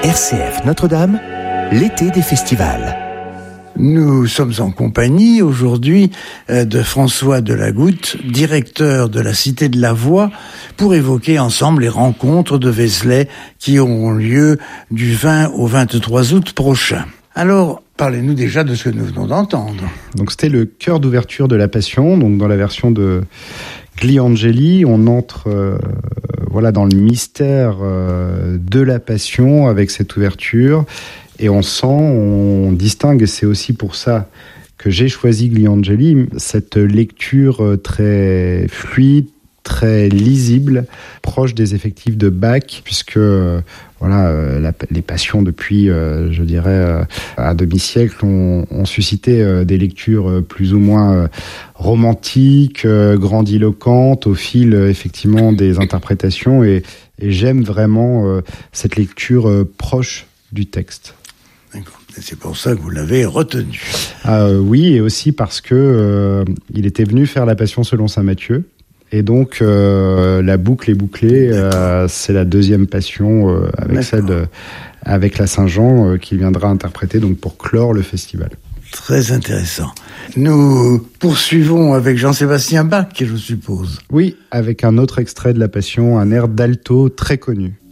RCF Notre-Dame, l'été des festivals. Nous sommes en compagnie aujourd'hui de François Delagoutte, directeur de la Cité de la Voix, pour évoquer ensemble les rencontres de Vézelay qui auront lieu du 20 au 23 août prochain. Alors, parlez-nous déjà de ce que nous venons d'entendre. Donc c'était le chœur d'ouverture de la Passion, donc dans la version de Gliangeli, on entre dans le mystère de la Passion avec cette ouverture. Et on distingue, et c'est aussi pour ça que j'ai choisi Gliangeli, cette lecture très fluide, très lisible, proche des effectifs de Bach, puisque les passions depuis, un demi-siècle ont suscité des lectures plus ou moins romantiques, grandiloquentes, au fil effectivement des interprétations, et j'aime vraiment cette lecture proche du texte. D'accord. Et c'est pour ça que vous l'avez retenu. Oui, et aussi parce que il était venu faire la Passion selon saint Matthieu. Et donc, la boucle est bouclée. C'est la deuxième Passion avec la Saint-Jean qu'il viendra interpréter donc, pour clore le festival. Très intéressant. Nous poursuivons avec Jean-Sébastien Bach, je suppose. Oui, avec un autre extrait de la Passion, un air d'alto très connu.